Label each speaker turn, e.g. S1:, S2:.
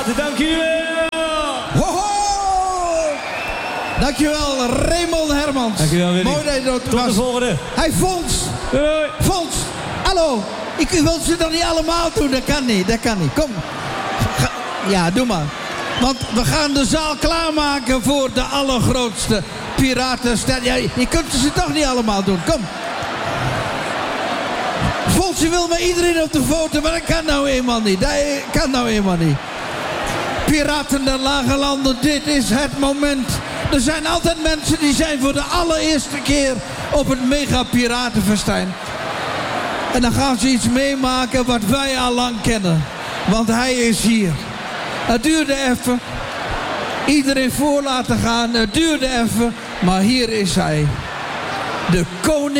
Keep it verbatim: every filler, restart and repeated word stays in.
S1: Piraten, dank jullie wel.
S2: Ho, ho! Dankjewel, Raymond Hermans.
S1: Dankjewel, Willy.
S2: Mooi dat je dat
S1: Tot
S2: was.
S1: de volgende.
S2: Hey, Fons.
S1: Doei.
S2: Fons. Hallo. Ik wil ze dan niet allemaal doen. Dat kan niet. Dat kan niet. Kom. Ga- ja, doe maar. Want we gaan de zaal klaarmaken voor de allergrootste piratenster. Ja, je kunt ze toch niet allemaal doen. Kom. Fons, je wil met iedereen op de foto, maar dat kan nou eenmaal niet. Dat kan nou eenmaal niet. Piraten der Lage Landen, dit is het moment. Er zijn altijd mensen die zijn voor de allereerste keer op het mega piratenfestijn. En dan gaan ze iets meemaken wat wij al lang kennen. Want hij is hier. Het duurde even. Iedereen voor laten gaan. Het duurde even. Maar hier is hij. De koning.